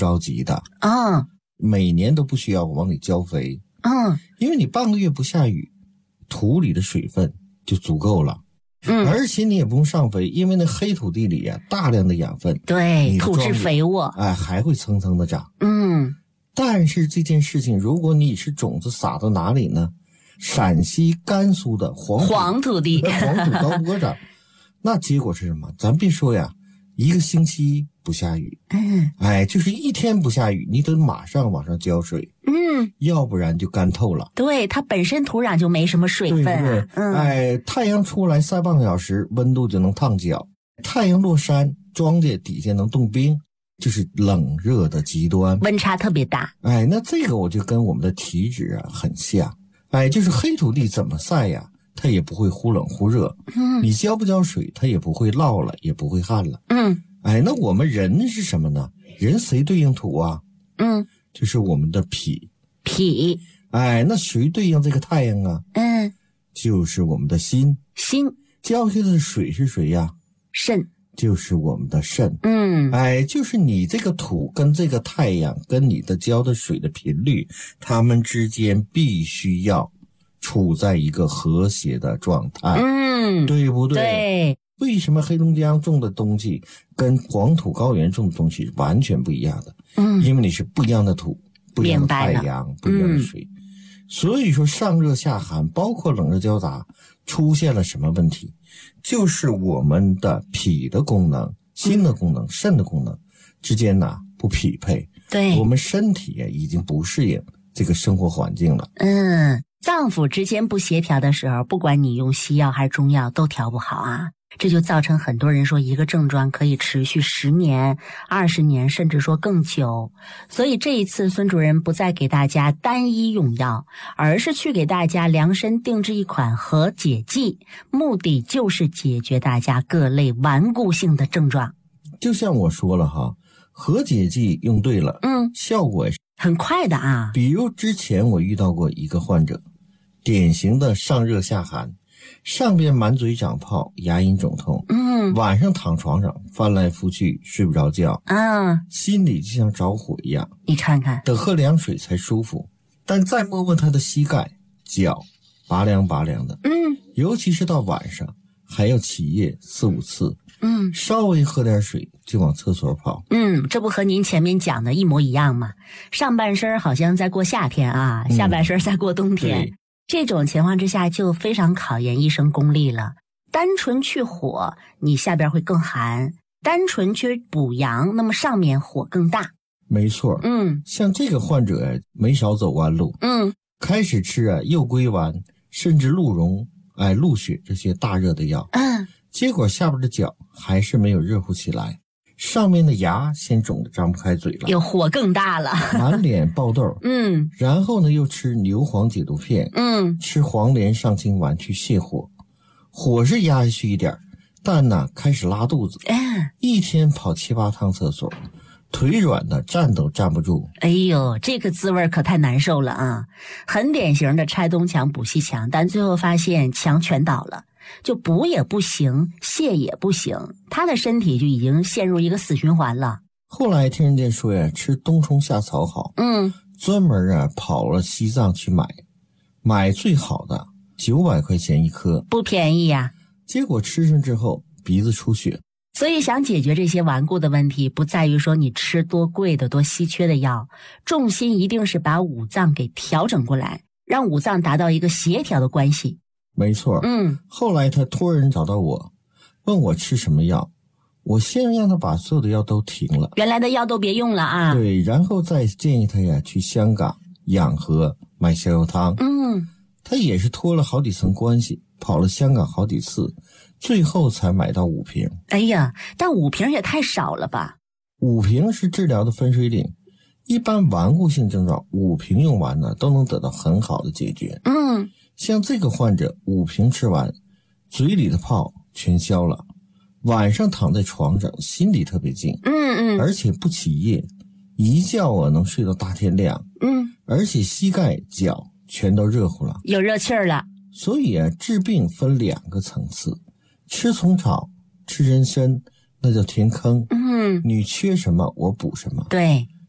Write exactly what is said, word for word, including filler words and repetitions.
着急的啊、哦， 每年都不需要往里浇肥。 嗯， 因为你半个月不下雨，土里的水分就足够了。 嗯， 而且你也不用上肥，因为那黑土地里啊大量的养分， 对，土质肥沃， 哎，还会蹭蹭的长。 嗯， 但是这件事情，如果你是种子撒到哪里呢？陕西、甘肃的黄土黄土地， 黄土高坡上，那结果是什么？咱别说呀，一个星期不下雨， 嗯， 哎，就是一天不下雨，你得马上往上浇水， 嗯， 要不然就干透了。 对，它本身土壤就没什么水分、啊， 对对， 嗯， 哎，太阳出来三半个小时，温度就能烫脚；太阳落山，庄稼底下能冻冰，就是冷热的极端， 温差特别大。 哎，那这个我就跟我们的体质啊很像，哎，就是黑土地怎么晒呀，它也不会忽冷忽热， 嗯， 你浇不浇水，它也不会涝了，也不会旱了， 嗯， 哎，那我们人是什么呢？人谁对应土啊？ 嗯， 就是我们的脾。 脾， 哎，那谁对应这个太阳啊？ 嗯， 就是我们的心。 心， 浇下的水是谁呀？ 肾， 就是我们的肾。 嗯， 哎，就是你这个土跟这个太阳跟你的浇的水的频率，它们之间必须要处在一个和谐的状态， 嗯， 对不对？ 对。 为什么黑龙江种的东西跟黄土高原种的东西是完全不一样的？ 嗯， 因为你是不一样的土，不一样的太阳，不一样的水。嗯，所以说上热下寒，包括冷热交杂，出现了什么问题？就是我们的脾的功能、心的功能、肾的功能之间呢不匹配。 对， 我们身体呀已经不适应这个生活环境了。 嗯，脏腑之间不协调的时候，不管你用西药还是中药都调不好啊。这就造成很多人说一个症状可以持续十年、二十年，甚至说更久。所以这一次孙主任不再给大家单一用药，而是去给大家量身定制一款和解剂，目的就是解决大家各类顽固性的症状。 就像我说了哈，和解剂用对了， 嗯， 效果也是很快的啊。 比如之前我遇到过一个患者，典型的上热下寒，上边满嘴长泡，牙龈肿痛， 嗯， 晚上躺床上翻来覆去睡不着觉， 啊， 心里就像着火一样， 你看看， 得喝凉水才舒服。但再摸摸他的膝盖、脚，拔凉拔凉的， 嗯， 尤其是到晚上还要起夜四五次， 嗯， 稍微喝点水就往厕所跑。 嗯，这不和您前面讲的一模一样吗？上半身好像在过夏天啊，下半身在过冬天。嗯，这种情况之下就非常考验医生功力了。单纯去火，你下边会更寒；单纯去补阳，那么上面火更大。 没错， 嗯， 像这个患者没少走弯路， 嗯， 开始吃啊右归丸，甚至鹿茸、哎鹿血这些大热的药， 嗯， 结果下边的脚还是没有热乎起来，上面的牙先肿得张不开嘴了， 有火更大了， 满脸爆痘， 嗯， 然后呢又吃牛黄解毒片， 嗯， 吃黄连上清丸去泻火，火是压下去一点，但呢开始拉肚子， 嗯， 一天跑七八趟厕所，腿软的站都站不住。 哎呦，这个滋味可太难受了啊！很典型的拆东墙补西墙，但最后发现墙全倒了，就补也不行，泻也不行，他的身体就已经陷入一个死循环了。 后来听人家说呀，吃冬虫夏草好， 嗯， 专门啊跑了西藏去买，买最好的九百块钱一颗， 不便宜呀。 结果吃上之后鼻子出血。 所以想解决这些顽固的问题，不在于说你吃多贵的多稀缺的药，重心一定是把五脏给调整过来，让五脏达到一个协调的关系。 没错， 嗯， 后来他托人找到我，问我吃什么药，我先让他把所有的药都停了， 原来的药都别用了啊。 对，然后再建议他呀去香港养和买逍遥汤。 嗯， 他也是托了好几层关系，跑了香港好几次，最后才买到五瓶。 哎呀，但五瓶也太少了吧？ 五瓶是治疗的分水岭，一般顽固性症状五瓶用完呢都能得到很好的解决。 嗯， 像这个患者五瓶吃完，嘴里的泡全消了，晚上躺在床上心里特别静， 嗯嗯， 而且不起夜，一觉啊能睡到大天亮， 嗯， 而且膝盖脚全都热乎了， 有热气儿了。 所以啊，治病分两个层次，吃虫草、吃人参，那叫填坑。 嗯， 你缺什么，我补什么。 对，